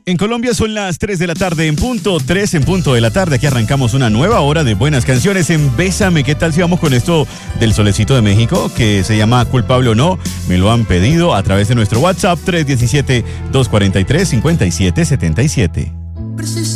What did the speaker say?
En Colombia son las 3 de la tarde en punto, 3 en punto de la tarde. Aquí arrancamos una nueva hora de buenas canciones en Bésame. ¿Qué tal si vamos con esto del Solecito de México, que se llama Culpable o No? Me lo han pedido a través de nuestro WhatsApp 317-243-5777.